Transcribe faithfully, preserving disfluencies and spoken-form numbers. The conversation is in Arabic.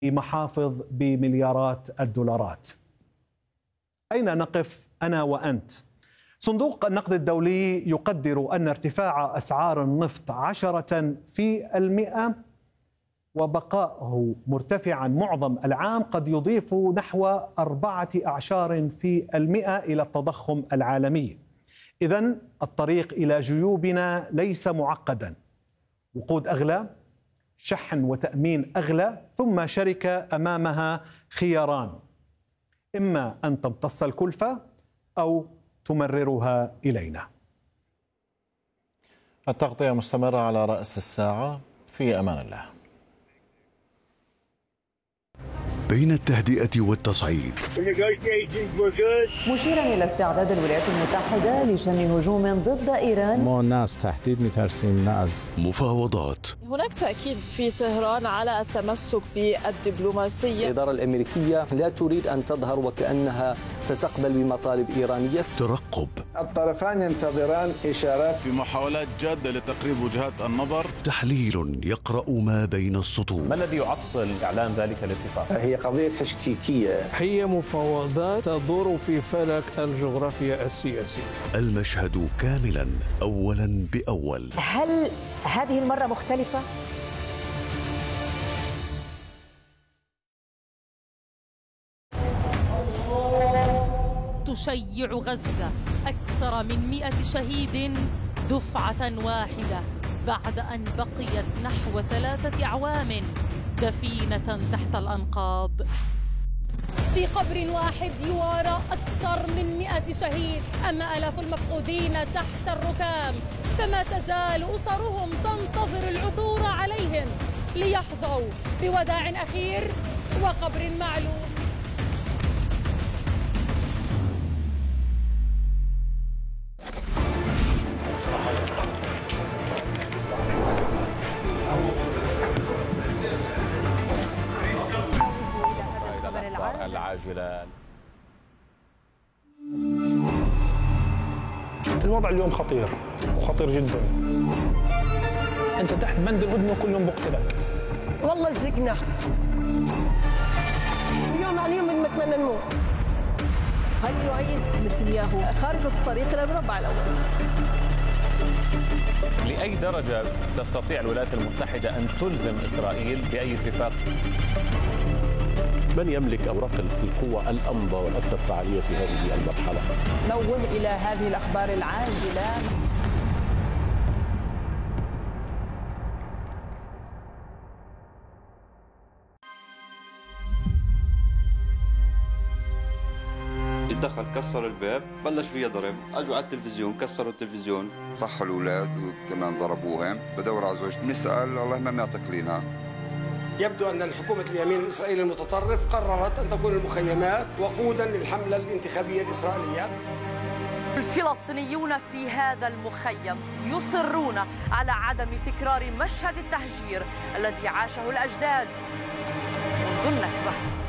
محافظ بمليارات الدولارات. أين نقف أنا وأنت؟ صندوق النقد الدولي يقدر أن ارتفاع أسعار النفط عشرة في المئة وبقائه مرتفعا معظم العام قد يضيف نحو أربعة أعشار في المئة إلى التضخم العالمي. إذن الطريق إلى جيوبنا ليس معقدا: وقود أغلى، شحن وتأمين أغلى، ثم شركة أمامها خياران: إما أن تمتص الكلفة أو تمررها إلينا. التغطية مستمرة على رأس الساعة. في أمان الله. بين التهدئة والتصعيد، مشيرا إلى استعداد الولايات المتحدة لشن هجوم ضد إيران. ما ناس تحديد مترسين ناس مفاوضات. هناك تأكيد في طهران على التمسك بالدبلوماسية. الإدارة الأمريكية لا تريد أن تظهر وكأنها ستقبل بمطالب إيرانية. ترقب. الطرفان ينتظران إشارات في محاولات جادة لتقريب وجهات النظر. تحليل يقرأ ما بين السطور. ما الذي يعطل إعلان ذلك الاتفاق؟ هي قضية تشكيكية. هي مفاوضات تدور في فلك الجغرافيا السياسية. المشهد كاملا أولا بأول. هل هذه المرة مختلفة؟ تشيع غزة أكثر من مئة شهيد دفعة واحدة بعد أن بقيت نحو ثلاثة أعوام دفينة تحت الأنقاض. في قبر واحد يوارى أكثر من مئة شهيد، أما آلاف المفقودين تحت الركام، فما تزال أسرهم تنتظر العثور عليهم ليحظوا بوداع أخير وقبر معلوم. العاجلة. الوضع اليوم خطير وخطير جدا. انت تحت بند الهدنه وكل يوم بقتلك. والله زقنا يوم عن يوم نتمنى نموت. هل يعيد نتنياهو خارطة الطريق إلى المربع الأول؟ لأي درجة تستطيع الولايات المتحدة أن تلزم إسرائيل بأي اتفاق؟ من يملك أوراق القوة الأمضى والأكثر فعالية في هذه المرحلة؟ نوه إلى هذه الأخبار العاجلة. دخل كسر الباب، بلش فيها ضرب، اجوا على التلفزيون كسروا التلفزيون، صحوا الاولاد وكمان ضربوهم. بدور على زوجتي بنسال الله ما معتقلينها. يبدو ان الحكومه اليمين الاسرائيلي المتطرف قررت ان تكون المخيمات وقودا للحمله الانتخابيه الاسرائيليه. الفلسطينيون في هذا المخيم يصرون على عدم تكرار مشهد التهجير الذي عاشه الاجداد منذ النكبه.